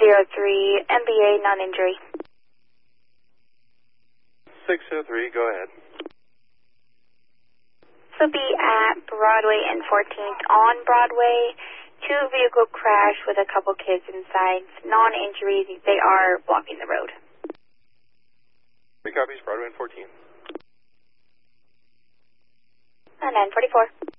MBA non-injury. 603, go ahead. So be at Broadway and 14th on Broadway. 2-vehicle crash with a couple kids inside. Non-injuries, they are blocking the road. 3 copies, Broadway and 14th. 944.